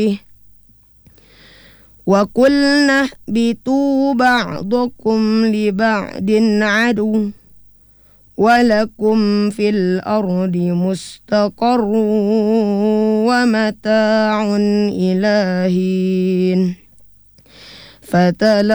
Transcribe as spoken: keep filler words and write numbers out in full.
وقلنا اهبطوا بعضكم لبعض عدو ولكم في الأرض مستقر ومتاع إلى حين.